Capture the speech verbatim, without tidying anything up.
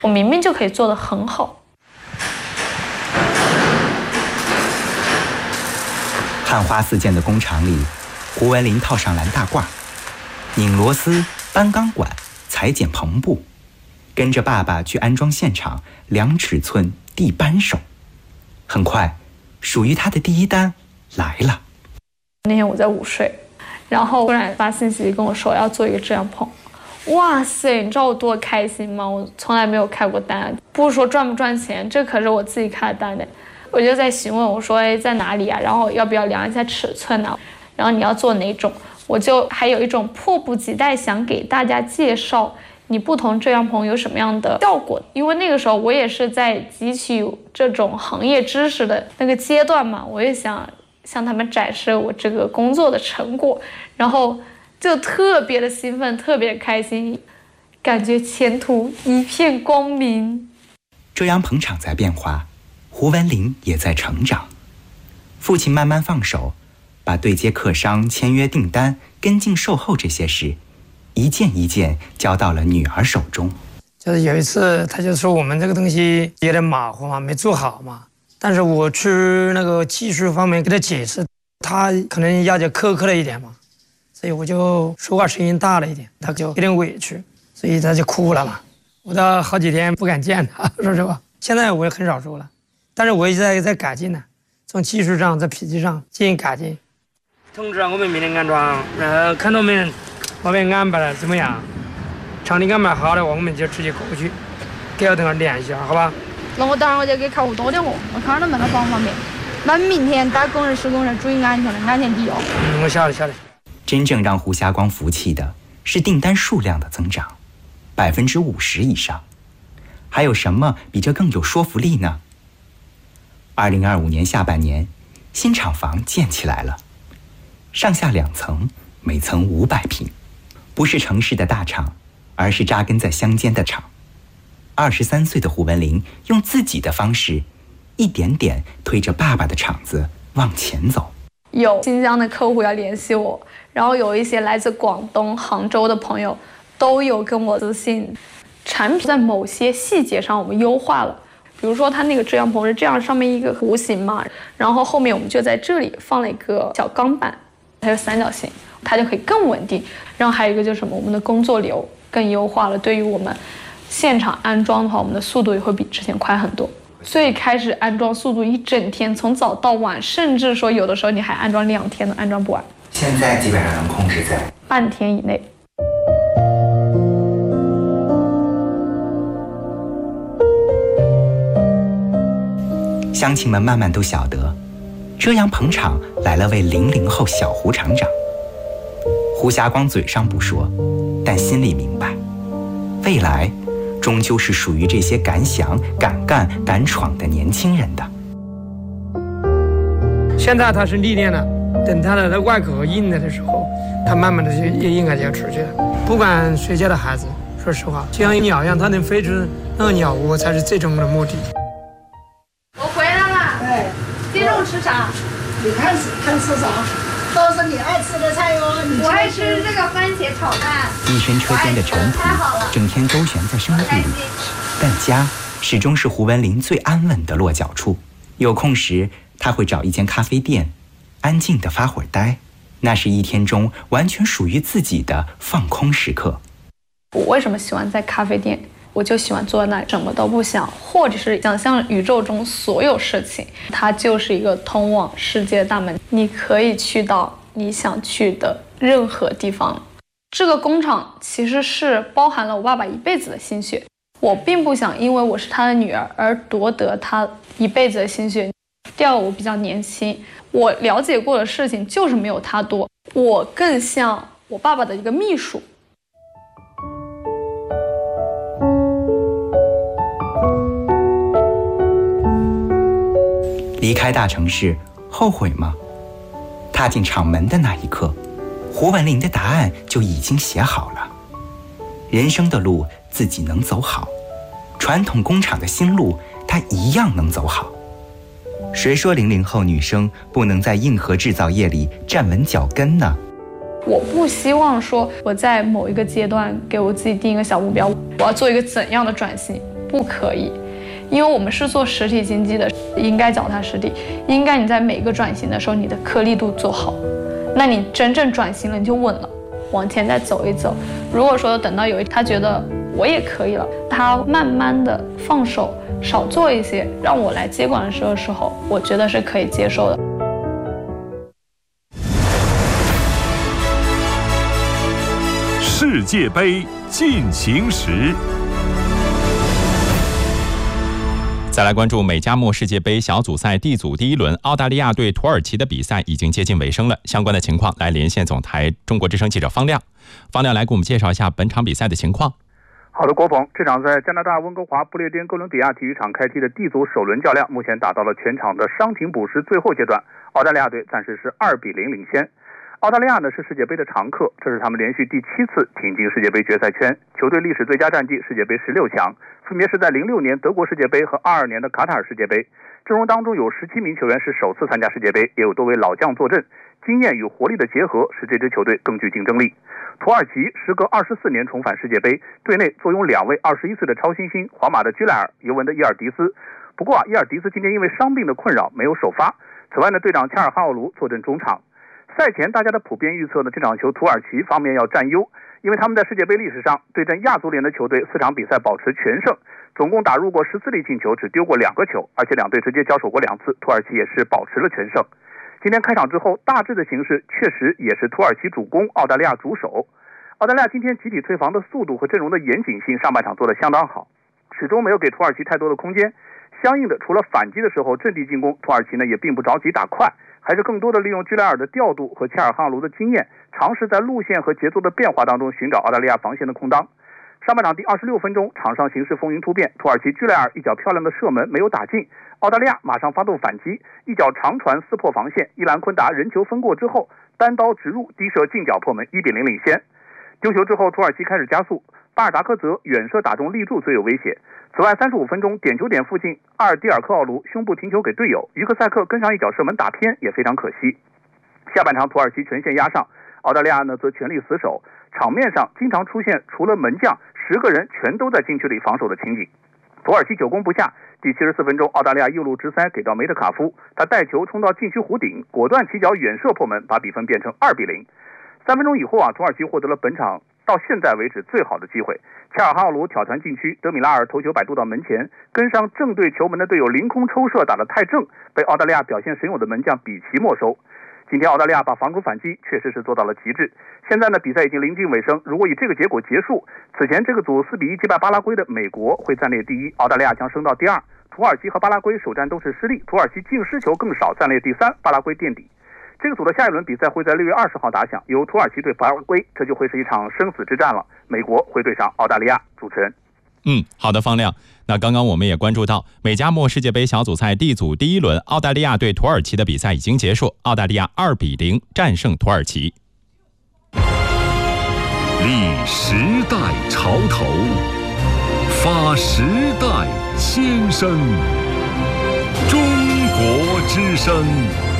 我明明就可以做得很好。 焊花似溅的工厂里，胡文林套上蓝大褂，拧螺丝、搬钢管、裁剪篷布，跟着爸爸去安装现场量尺寸、递扳手。很快，属于他的第一单来了。 那天我在午睡，然后突然发信息跟我说要做一个遮阳棚。哇塞，你知道我多开心吗？我从来没有开过单，不是说赚不赚钱，这可是我自己开的单的。我就在询问我说，哎，在哪里啊？然后要不要量一下尺寸呢、啊？然后你要做哪种？我就还有一种迫不及待想给大家介绍你不同遮阳棚有什么样的效果，因为那个时候我也是在汲取这种行业知识的那个阶段嘛，我也想向他们展示我这个工作的成果，然后就特别的兴奋，特别开心，感觉前途一片光明。 遮阳棚厂在变化，胡文林也在成长。父亲慢慢放手，把对接客商、签约订单、跟进售后这些事一件一件交到了女儿手中。 就是有一次他就说我们这个东西有点马虎嘛，没做好嘛，但是我去那个技术方面给他解释，他可能要求苛刻了一点嘛，所以我就说话声音大了一点，他就有点委屈，所以他就哭了嘛。我到好几天不敢见他，说实话。现在我也很少说了，但是我一直在在改进呢，从技术上在脾气上进行改进。通知我们明天安装，然后看他们那边安排的怎么样，场地安排好的话，我们就直接过去，给我等会联系一下，好吧？ 那我当然我就给客户多点货，我看到那个方方面。那明天打工人施工人注意安全的，安全第一哦。 嗯，我晓得晓得。 真正让胡霞光服气的是订单数量的增长，百分之五十以上。还有什么比这更有说服力呢？二零二五年下半年，新厂房建起来了，上下两层，每层五百平，不是城市的大厂，而是扎根在乡间的厂。二十三岁的胡文林用自己的方式，一点点推着爸爸的厂子往前走。 有新疆的客户要联系我，然后有一些来自广东、杭州的朋友都有跟我私信。产品在某些细节上我们优化了，比如说它那个遮阳棚是这样，上面一个弧形嘛，然后后面我们就在这里放了一个小钢板，它是三角形，它就可以更稳定。然后还有一个就是什么，我们的工作流更优化了，对于我们现场安装的话，我们的速度也会比之前快很多。所以开始安装速度一整天，从早到晚，甚至说有的时候你还安装两天都安装不完。 现在基本上能控制在半天以内。 乡亲们慢慢都晓得，遮阳棚厂来了位零零后小胡厂长。胡霞光嘴上不说，但心里明白，未来终究是属于这些敢想、敢干、敢闯的年轻人的。 现在他是历练了，等他的外壳硬了的时候，他慢慢的就也应该就要出去了。不管谁家的孩子，说实话，就像鸟一样，它能飞出那个鸟窝才是最终的目的。 我回来了。 对， 今中午吃啥？ 你看看吃啥，都是你爱吃的菜哟。你我爱吃这个番茄炒蛋。 一身车间的陈皮，整天周旋在生意里，但家始终是胡文林最安稳的落脚处。有空时，他会找一间咖啡店，安静地发会儿呆，那是一天中完全属于自己的放空时刻。 我为什么喜欢在咖啡店？我就喜欢坐在那里什么都不想，或者是想象宇宙中所有事情，它就是一个通往世界的大门，你可以去到你想去的任何地方。这个工厂其实是包含了我爸爸一辈子的心血，我并不想因为我是他的女儿而夺得他一辈子的心血。第二个，我比较年轻，我了解过的事情就是没有他多，我更像我爸爸的一个秘书。 离开大城市，后悔吗？踏进厂门的那一刻，胡文林的答案就已经写好了。人生的路自己能走好，传统工厂的新路他一样能走好。谁说零零后女生不能在硬核制造业里站稳脚跟呢？ 我不希望说我在某一个阶段给我自己定一个小目标，我要做一个怎样的转型， 不可以，因为我们是做实体经济的，应该脚踏实地，应该你在每个转型的时候，你的颗粒度做好，那你真正转型了，你就稳了，往前再走一走。如果说等到有一天他觉得我也可以了，他慢慢的放手，少做一些，让我来接管的时候时候，我觉得是可以接受的。 世界杯进行时，再来关注美加墨世界杯小组赛 D 组第一轮，澳大利亚对土耳其的比赛已经接近尾声了。相关的情况来连线总台中国之声记者方亮。方亮来给我们介绍一下本场比赛的情况。 好的，国鹏，这场在加拿大温哥华不列颠哥伦比亚体育场开踢的 D 组首轮较量，目前打到了全场的伤停补时最后阶段，澳大利亚队暂时是二比零领先。澳大利亚呢是世界杯的常客，这是他们连续第七次挺进世界杯决赛圈，球队历史最佳战绩世界杯十六强，分别是在零六年德国世界杯和二二年的卡塔尔世界杯。阵容当中有十七名球员是首次参加世界杯，也有多位老将坐镇，经验与活力的结合使这支球队更具竞争力。土耳其时隔二十四年重返世界杯，队内坐拥两位二十一岁的超新星，皇马的居莱尔，尤文的伊尔迪斯。不过啊，伊尔迪斯今天因为伤病的困扰没有首发。此外呢，队长恰尔哈奥卢坐镇中场。赛前大家的普遍预测呢，这场球土耳其方面要占优，因为他们在世界杯历史上对阵亚足联的球队四场比赛保持全胜，总共打入过十四粒进球，只丢过两个球，而且两队直接交手过两次，土耳其也是保持了全胜。今天开场之后，大致的形势确实也是土耳其主攻，澳大利亚主守。澳大利亚今天集体退防的速度和阵容的严谨性，上半场做得相当好，始终没有给土耳其太多的空间。相应的，除了反击的时候阵地进攻，土耳其呢也并不着急打快，还是更多的利用居莱尔的调度和恰尔哈奥卢的经验，尝试在路线和节奏的变化当中寻找澳大利亚防线的空当。上半场第二十六分钟，场上形势风云突变，土耳其居莱尔一脚漂亮的射门没有打进，澳大利亚马上发动反击，一脚长传撕破防线，伊兰昆达人球分过之后单刀直入低射近角破门，一比零领先。丢球之后，土耳其开始加速，巴尔达克泽远射打中立柱最有威胁。此外，三十五分钟点球点附近，阿尔蒂尔克奥卢胸部停球给队友，于克塞克跟上一脚射门打偏，也非常可惜。下半场土耳其全线压上，澳大利亚呢则全力死守，场面上经常出现除了门将十个人全都在禁区里防守的情景。土耳其久攻不下，第七十四分钟，澳大利亚右路直塞给到梅特卡夫，他带球冲到禁区弧顶，果断起脚远射破门，把比分变成二比零。三分钟以后啊，土耳其获得了本场到现在为止最好的机会，恰尔哈奥卢挑传禁区，德米拉尔头球摆渡到门前，跟上正对球门的队友凌空抽射打得太正，被澳大利亚表现神勇的门将比奇没收。今天澳大利亚把防守反击确实是做到了极致。现在呢，比赛已经临近尾声，如果以这个结果结束，此前这个组四比一击败巴拉圭的美国会暂列第一，澳大利亚将升到第二。土耳其和巴拉圭首战都是失利，土耳其净失球更少，暂列第三，巴拉圭垫底。这个组的下一轮比赛会在六月二十号打响，由土耳其对巴拉圭，这就会是一场生死之战了。美国会对上澳大利亚。主持人， 嗯，好的，方亮。那刚刚我们也关注到美加墨世界杯小组赛 D 组第一轮，澳大利亚对土耳其的比赛已经结束，澳大利亚二比零战胜土耳其。 立时代潮头，发时代先声，中国之声。